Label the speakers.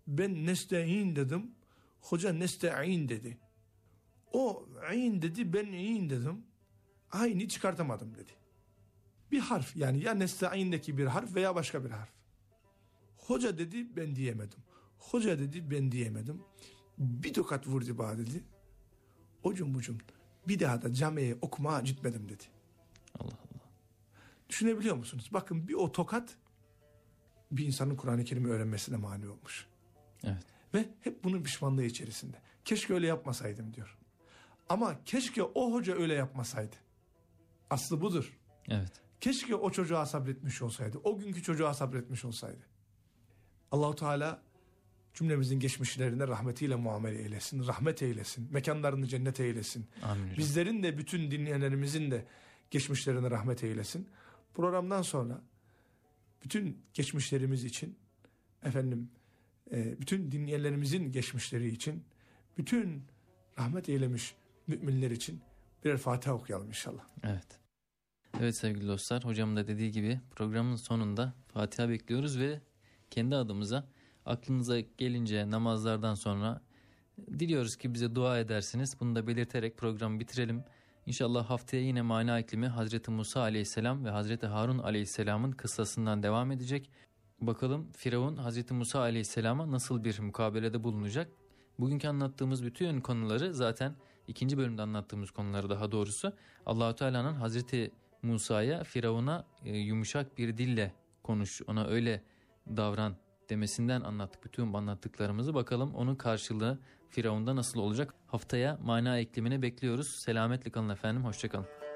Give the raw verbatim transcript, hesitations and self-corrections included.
Speaker 1: Ben nesta'in dedim. Hoca nesta'in dedi. O in dedi, ben in dedim. Aynı çıkartamadım dedi. Bir harf, yani ya nesta'indeki bir harf veya başka bir harf. Hoca dedi, ben diyemedim. Hoca dedi, ben diyemedim. Bir tokat vurdu bana dedi. Ocum bucum bir daha da camiye okumaya gitmedim dedi.
Speaker 2: Allah Allah.
Speaker 1: Düşünebiliyor musunuz? Bakın bir o tokat bir insanın Kur'an-ı Kerim'i öğrenmesine mani olmuş.
Speaker 2: Evet.
Speaker 1: Ve hep bunun pişmanlığı içerisinde. Keşke öyle yapmasaydım diyor. Ama keşke o hoca öyle yapmasaydı. Aslı budur.
Speaker 2: Evet.
Speaker 1: Keşke o çocuğa sabretmiş olsaydı. O günkü çocuğa sabretmiş olsaydı. Allah-u Teala cümlemizin geçmişlerine rahmetiyle muamele eylesin. Rahmet eylesin. Mekanlarını cennet eylesin.
Speaker 2: Amin.
Speaker 1: Bizlerin de bütün dinleyenlerimizin de geçmişlerine rahmet eylesin. Programdan sonra bütün geçmişlerimiz için, efendim, e, bütün dinleyenlerimizin geçmişleri için, bütün rahmet eylemiş müminler için birer Fatiha okuyalım inşallah.
Speaker 2: Evet. Evet sevgili dostlar, hocamın da dediği gibi programın sonunda Fatiha bekliyoruz ve kendi adımıza aklınıza gelince namazlardan sonra diliyoruz ki bize dua edersiniz. Bunu da belirterek programı bitirelim. İnşallah haftaya yine mana iklimi Hazreti Musa aleyhisselam ve Hazreti Harun aleyhisselamın kıssasından devam edecek. Bakalım Firavun Hazreti Musa aleyhisselama nasıl bir mukabelede bulunacak? Bugünkü anlattığımız bütün konuları, zaten ikinci bölümde anlattığımız konuları daha doğrusu, Allah-u Teala'nın Hazreti Musa'ya, Firavun'a e, yumuşak bir dille konuş, ona öyle davran demesinden anlattık bütün anlattıklarımızı. Bakalım onun karşılığı Firavun'da nasıl olacak? Haftaya mana iklimini bekliyoruz. Selametle kalın efendim, hoşça kalın.